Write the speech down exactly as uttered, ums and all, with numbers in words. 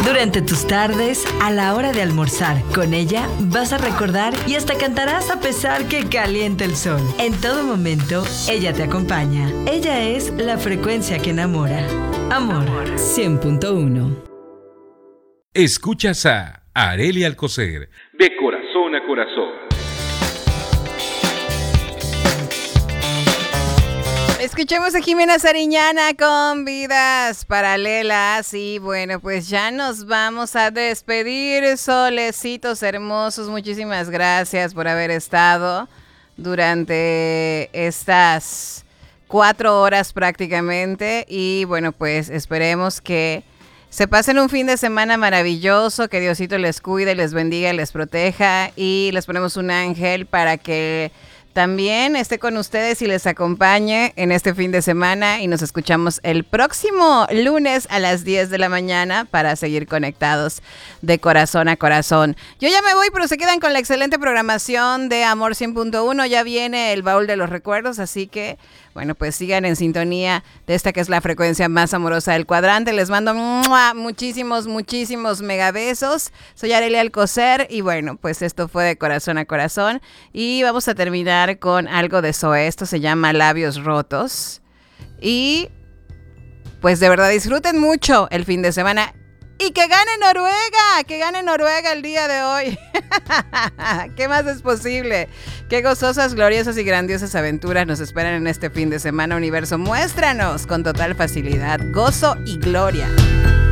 Durante tus tardes, a la hora de almorzar, con ella vas a recordar y hasta cantarás a pesar que caliente el sol. En todo momento, ella te acompaña. Ella es la frecuencia que enamora. Amor cien punto uno. Escuchas a Arely Alcocer, de corazón a corazón. Escuchemos a Jimena Sariñana con Vidas Paralelas y bueno, pues ya nos vamos a despedir, solecitos hermosos. Muchísimas gracias por haber estado durante estas cuatro horas prácticamente y bueno, pues esperemos que se pasen un fin de semana maravilloso, que Diosito les cuide, les bendiga, les proteja y les ponemos un ángel para que también esté con ustedes y les acompañe en este fin de semana y nos escuchamos el próximo lunes a las diez de la mañana para seguir conectados de corazón a corazón. Yo ya me voy, pero se quedan con la excelente programación de Amor cien punto uno. Ya viene el baúl de los recuerdos, así que bueno, pues sigan en sintonía de esta que es la frecuencia más amorosa del cuadrante. Les mando ¡mua! muchísimos, muchísimos megabesos. Soy Arely Alcocer y bueno, pues esto fue de corazón a corazón. Y vamos a terminar con algo de Zoé. Esto se llama Labios Rotos. Y pues de verdad disfruten mucho el fin de semana. Y que gane Noruega, que gane Noruega el día de hoy. ¿Qué más es posible? Qué gozosas, gloriosas y grandiosas aventuras nos esperan en este fin de semana, universo. Muéstranos con total facilidad, gozo y gloria.